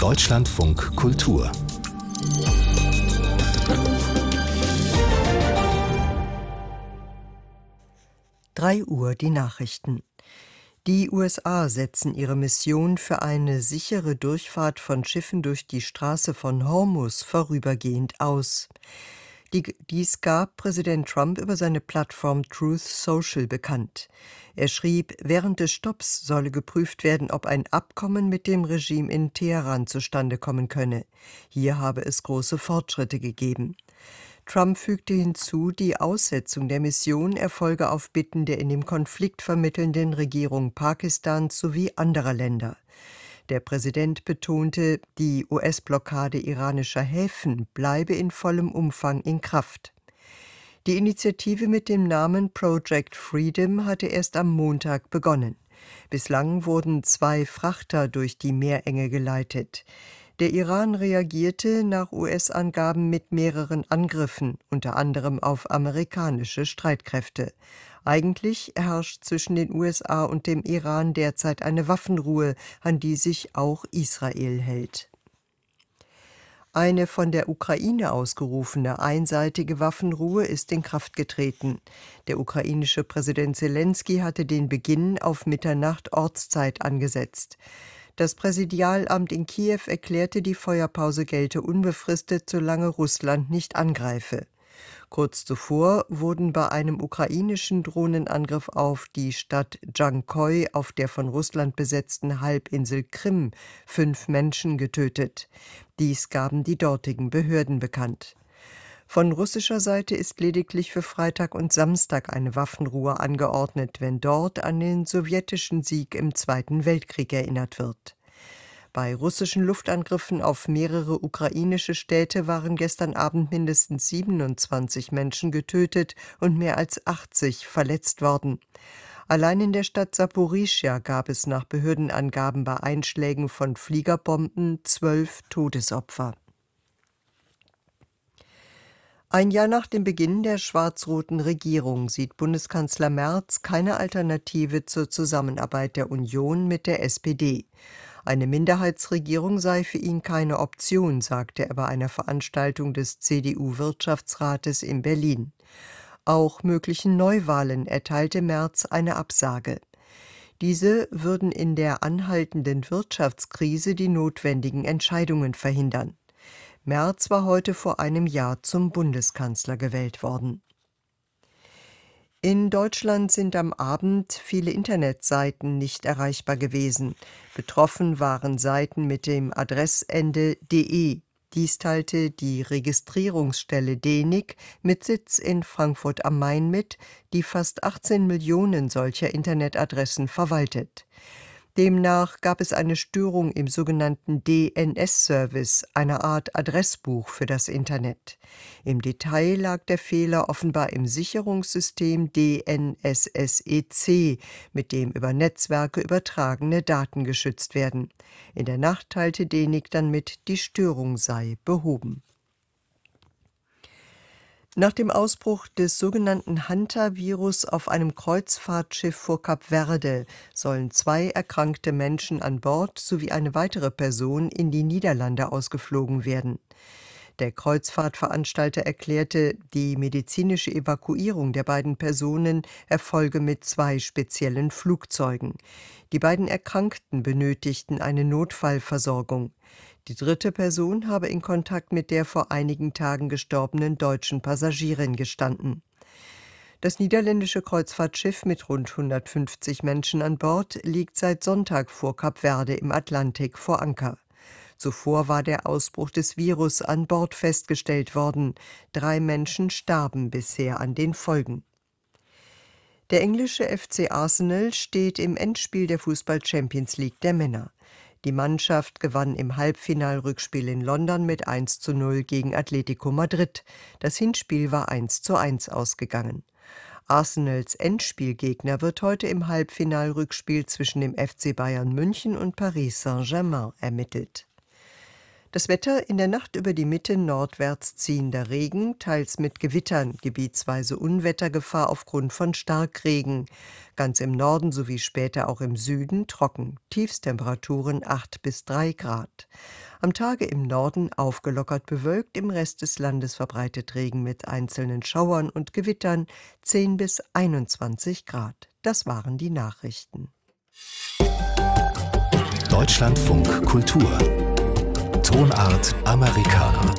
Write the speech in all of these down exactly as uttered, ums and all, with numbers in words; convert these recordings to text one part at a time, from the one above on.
Deutschlandfunk Kultur. drei Uhr die Nachrichten. Die U S A setzen ihre Mission für eine sichere Durchfahrt von Schiffen durch die Straße von Hormuz vorübergehend aus. Die, dies gab Präsident Trump über seine Plattform Truth Social bekannt. Er schrieb, während des Stopps solle geprüft werden, ob ein Abkommen mit dem Regime in Teheran zustande kommen könne. Hier habe es große Fortschritte gegeben. Trump fügte hinzu, die Aussetzung der Mission erfolge auf Bitten der in dem Konflikt vermittelnden Regierung Pakistans sowie anderer Länder. Der Präsident betonte, die U S-Blockade iranischer Häfen bleibe in vollem Umfang in Kraft. Die Initiative mit dem Namen Project Freedom hatte erst am Montag begonnen. Bislang wurden zwei Frachter durch die Meerenge geleitet. Der Iran reagierte nach U S-Angaben mit mehreren Angriffen, unter anderem auf amerikanische Streitkräfte. Eigentlich herrscht zwischen den U S A und dem Iran derzeit eine Waffenruhe, an die sich auch Israel hält. Eine von der Ukraine ausgerufene einseitige Waffenruhe ist in Kraft getreten. Der ukrainische Präsident Selenskyj hatte den Beginn auf Mitternacht Ortszeit angesetzt. Das Präsidialamt in Kiew erklärte, die Feuerpause gelte unbefristet, solange Russland nicht angreife. Kurz zuvor wurden bei einem ukrainischen Drohnenangriff auf die Stadt Dschankoy auf der von Russland besetzten Halbinsel Krim fünf Menschen getötet. Dies gaben die dortigen Behörden bekannt. Von russischer Seite ist lediglich für Freitag und Samstag eine Waffenruhe angeordnet, wenn dort an den sowjetischen Sieg im Zweiten Weltkrieg erinnert wird. Bei russischen Luftangriffen auf mehrere ukrainische Städte waren gestern Abend mindestens siebenundzwanzig Menschen getötet und mehr als achtzig verletzt worden. Allein in der Stadt Saporischschja gab es nach Behördenangaben bei Einschlägen von Fliegerbomben zwölf Todesopfer. Ein Jahr nach dem Beginn der schwarz-roten Regierung sieht Bundeskanzler Merz keine Alternative zur Zusammenarbeit der Union mit der S P D. Eine Minderheitsregierung sei für ihn keine Option, sagte er bei einer Veranstaltung des C D U-Wirtschaftsrates in Berlin. Auch möglichen Neuwahlen erteilte Merz eine Absage. Diese würden in der anhaltenden Wirtschaftskrise die notwendigen Entscheidungen verhindern. Merz war heute vor einem Jahr zum Bundeskanzler gewählt worden. In Deutschland sind am Abend viele Internetseiten nicht erreichbar gewesen. Betroffen waren Seiten mit dem Adressende .de. Dies teilte die Registrierungsstelle D E N I C mit Sitz in Frankfurt am Main mit, die fast achtzehn Millionen solcher Internetadressen verwaltet. Demnach gab es eine Störung im sogenannten D N S-Service, einer Art Adressbuch für das Internet. Im Detail lag der Fehler offenbar im Sicherungssystem D N S S E C, mit dem über Netzwerke übertragene Daten geschützt werden. In der Nacht teilte D E N I C dann mit, die Störung sei behoben. Nach dem Ausbruch des sogenannten Hanta-Virus auf einem Kreuzfahrtschiff vor Kap Verde sollen zwei erkrankte Menschen an Bord sowie eine weitere Person in die Niederlande ausgeflogen werden. Der Kreuzfahrtveranstalter erklärte, die medizinische Evakuierung der beiden Personen erfolge mit zwei speziellen Flugzeugen. Die beiden Erkrankten benötigten eine Notfallversorgung. Die dritte Person habe in Kontakt mit der vor einigen Tagen gestorbenen deutschen Passagierin gestanden. Das niederländische Kreuzfahrtschiff mit rund hundertfünfzig Menschen an Bord liegt seit Sonntag vor Kap Verde im Atlantik vor Anker. Zuvor war der Ausbruch des Virus an Bord festgestellt worden. Drei Menschen starben bisher an den Folgen. Der englische F C Arsenal steht im Endspiel der Fußball-Champions League der Männer. Die Mannschaft gewann im Halbfinalrückspiel in London mit eins zu null gegen Atletico Madrid. Das Hinspiel war eins zu eins ausgegangen. Arsenals Endspielgegner wird heute im Halbfinalrückspiel zwischen dem F C Bayern München und Paris Saint-Germain ermittelt. Das Wetter: in der Nacht über die Mitte nordwärts ziehender Regen, teils mit Gewittern, gebietsweise Unwettergefahr aufgrund von Starkregen. Ganz im Norden sowie später auch im Süden trocken. Tiefstemperaturen acht bis drei Grad. Am Tage im Norden aufgelockert bewölkt, im Rest des Landes verbreitet Regen mit einzelnen Schauern und Gewittern, zehn bis einundzwanzig Grad. Das waren die Nachrichten. Deutschlandfunk Kultur. Tonart Americana.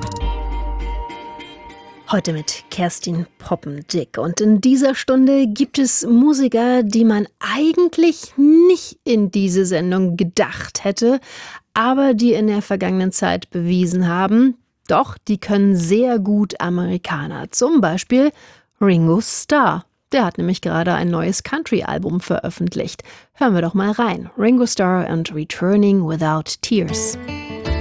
Heute mit Kerstin Poppendick. Und in dieser Stunde gibt es Musiker, die man eigentlich nicht in diese Sendung gedacht hätte, aber die in der vergangenen Zeit bewiesen haben, doch, die können sehr gut Amerikaner. Zum Beispiel Ringo Starr. Der hat nämlich gerade ein neues Country-Album veröffentlicht. Hören wir doch mal rein. Ringo Starr and Returning Without Tears.